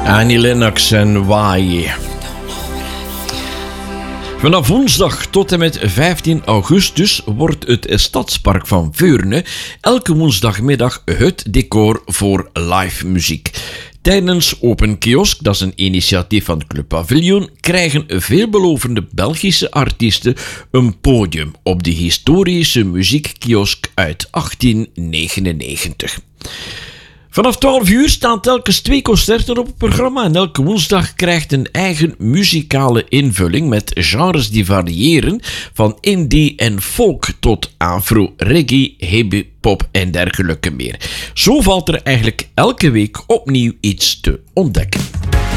Annie Lennox en Why. Vanaf woensdag tot en met 15 augustus wordt het Stadspark van Veurne elke woensdagmiddag het decor voor live muziek. Tijdens Open Kiosk, dat is een initiatief van Club Pavillon, krijgen veelbelovende Belgische artiesten een podium op de historische muziekkiosk uit 1899. Vanaf 12 uur staan telkens 2 concerten op het programma en elke woensdag krijgt een eigen muzikale invulling met genres die variëren van indie en folk tot afro, reggae, hip-hop en dergelijke meer. Zo valt er eigenlijk elke week opnieuw iets te ontdekken.